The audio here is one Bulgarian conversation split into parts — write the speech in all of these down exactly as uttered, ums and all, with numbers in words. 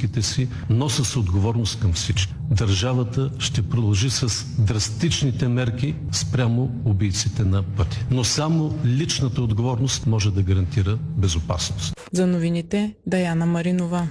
близките си, но с отговорност към всички. Държавата ще продължи с драстичните мерки спрямо убийците на пътя. Но само личната отговорност може да гарантира безопасност. За новините Даяна Маринова.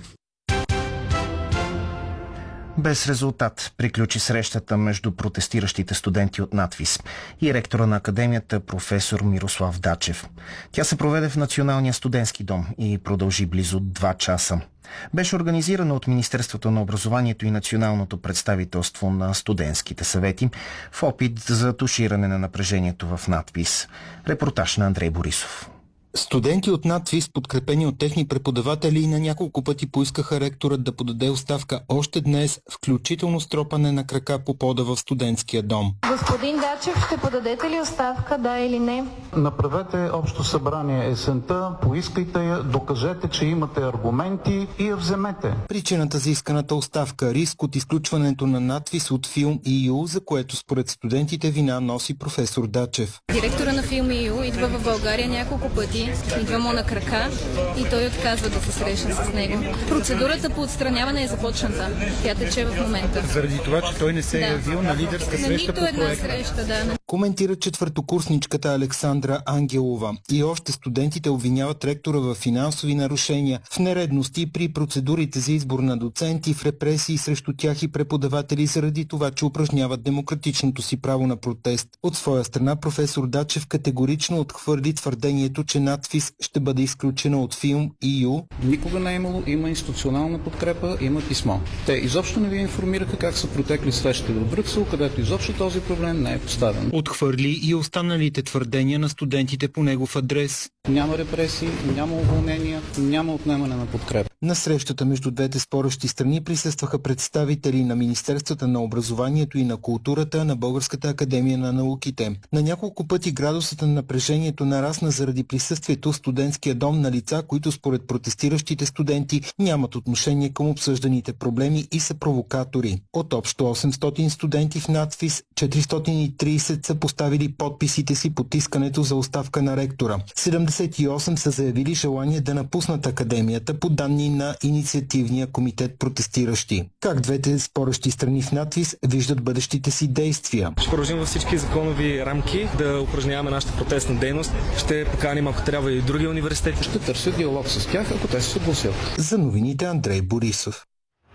Без резултат приключи срещата между протестиращите студенти от НАТФИЗ и ректора на академията професор Мирослав Дачев. Тя се проведе в Националния студентски дом и продължи близо два часа. Беше организирана от Министерството на образованието и Националното представителство на студентските съвети в опит за туширане на напрежението в НАТФИЗ. Репортаж на Андрей Борисов. Студенти от НАТФИЗ, подкрепени от техни преподаватели, на няколко пъти поискаха ректорът да подаде оставка още днес, включително с тропане на крака по пода в студентския дом. Господин Дачев, ще подадете ли оставка, да или не? Направете общо събрание есента, поискайте я, докажете, че имате аргументи и я вземете. Причината за исканата оставка – риск от изключването на НАТФИЗ от Филм И Ю, за което според студентите вина носи професор Дачев. Директора на Филм И Ю идва в България няколко пъти, идва му на крака и той отказва да се срещне с него. Процедурата по отстраняване е започната. Тя тече в момента. Заради това, че той не се е да. явил на лидерска на среща по една проекта. Среща, да. Коментира четвъртокурсничката Александра Ангелова. И още студентите обвиняват ректора в финансови нарушения, в нередности при процедурите за избор на доценти, в репресии срещу тях и преподаватели заради това, че упражняват демократичното си право на протест. От своя страна професор Дачев категорично отхвърли твърдението, че НАТФИЗ ще бъде изключена от Филм И Ю. Никога не е имало, има институционална подкрепа, има писмо. Те изобщо не ви информираха как са протекли срещите в Брюксел, където изобщо този проблем не е поставен. Отхвърли и останалите твърдения на студентите по негов адрес. Няма репресии, няма уволнения, няма отнемане на подкрепа. На срещата между двете спорещи страни присъстваха представители на Министерствата на образованието и на културата, на Българската академия на науките. На няколко пъти градусът на напрежението нарасна заради присъствието в студентския дом на лица, които според протестиращите студенти нямат отношение към обсъжданите проблеми и са провокатори. От общо осемстотин студенти в НАТФИЗ, четиристотин и трийсет са поставили подписите си под искането за оставка на ректора. седемдесет и осем са заявили желание да напуснат академията по данни на инициативния комитет протестиращи. Как двете спорещи страни в НАТФИЗ виждат бъдещите си действия? Ще продължим във всички законови рамки да упражняваме нашата протестна дейност. Ще поканим, ако трябва, и други университети. Ще търся диалог с тях, ако те се съгласят. За новините Андрей Борисов.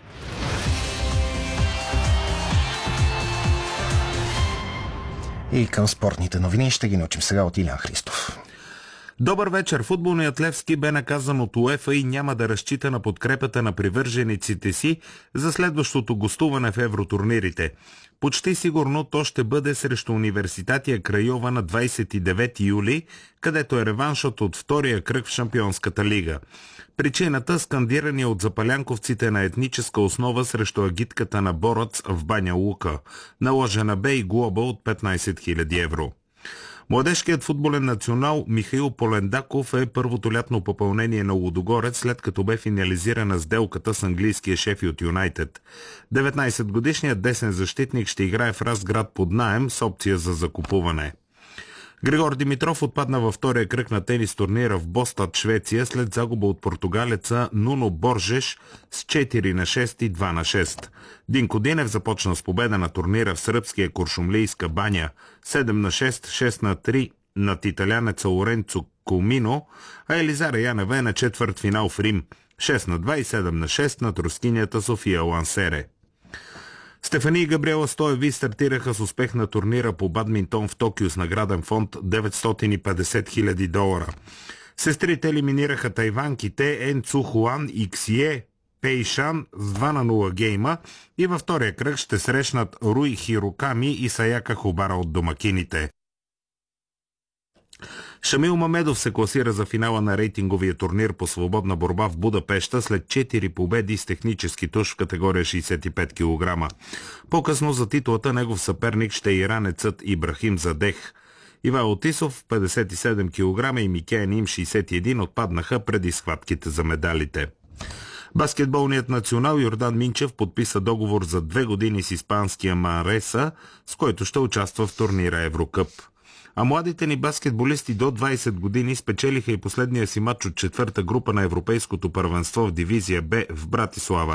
И към спортните новини ще ги научим сега от Илян Христов. Добър вечер! Футболният Левски бе наказан от УЕФА и няма да разчита на подкрепата на привържениците си за следващото гостуване в евротурнирите. Почти сигурно то ще бъде срещу Университатия Крайова на двадесет и девети юли, където е реваншът от втория кръг в Шампионската лига. Причината – скандирания от запалянковците на етническа основа срещу агитката на Бороц в Баня Лука. Наложена бе и глоба от петнадесет хиляди евро. Младежкият футболен национал Михаил Полендаков е първото лятно попълнение на Лудогорец, след като бе финализирана сделката с английския Шефилд Юнайтед. деветнадесетгодишният десен защитник ще играе в Разград под наем с опция за закупуване. Григор Димитров отпадна във втория кръг на тенис турнира в Бостад, Швеция, след загуба от португалеца Нуно Боржеш с четири на шест и два на шест. Динко Динев започна с победа на турнира в сръбския Куршумлийска баня седем на шест, шест на три над италянеца Лоренцо Комино, а Елизара Янева е на четвърт финал в Рим шест на два и седем на шест над рускинята София Лансере. Стефани и Габриела Стоеви стартираха с успех на турнира по бадминтон в Токио с награден фонд деветстотин и петдесет хиляди долара. Сестрите елиминираха тайванките Ен Цу Хуан и Ксие Пейшан с два на нула гейма и във втория кръг ще срещнат Руи Хироками и Саяка Хобара от домакините. Шамил Мамедов се класира за финала на рейтинговия турнир по свободна борба в Будапеща след четири победи с технически туш в категория шейсет и пет килограма. По-късно за титлата негов съперник ще е иранецът Ибрахим Задех. Ивайло Тисов петдесет и седем килограма и Микея Ним шейсет и един отпаднаха преди схватките за медалите. Баскетболният национал Йордан Минчев подписа договор за две години с испанския Манреса, с който ще участва в турнира Еврокъп. А младите ни баскетболисти до двадесет години спечелиха и последния си матч от четвърта група на Европейското първенство в дивизия Б в Братислава.